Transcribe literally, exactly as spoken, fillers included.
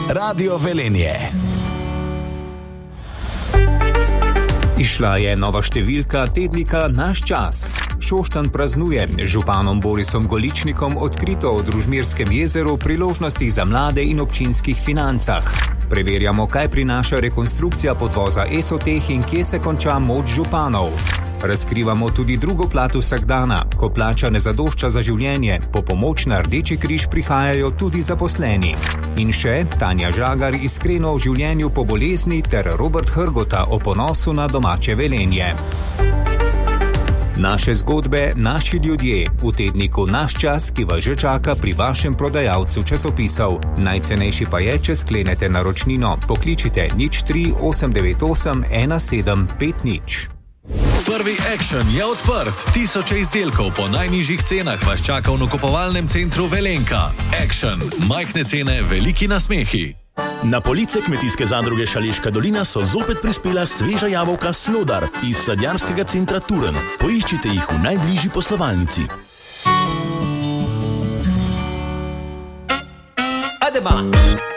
Radio Velenje. Išla je nova številka tednika Naš čas. Šoštanj praznuje z županom Borisom Goličnikom odkrito o Družmirskem jezeru, priložnostih za mlade in občinskih financah. Preverjamo, kaj prinaša rekonstrukcija podvoza Esoteh in kje se konča moč županov. Razkrivamo tudi drugo plat vsakdana, ko plača ne zadošča za življenje, po pomoč na Rdeči križ prihajajo tudi zaposleni. In še Tanja Žagar iskreno o življenju po bolezni ter Robert Hrgota o ponosu na domače Velenje. Naše zgodbe, naši ljudje v tedniku Naš čas, ki vas že čaka pri vašem prodajalcu časopisov. Najcenejši pa je, če sklenete naročnino. Pokličite nič tri osem devet osem ena sedem pet nič. Prvi Action je odprt. Tisoče izdelkov po najnižjih cenah vas čaka v nakupovalnem centru Velenka. Action. Majhne cene, veliki nasmehi. Na police Kmetijske zadruge Šaleška dolina so zopet prispela sveža jabolka Slodar iz sadjarskega centra Turen. Poiščite jih v najbližji poslovalnici. Adema!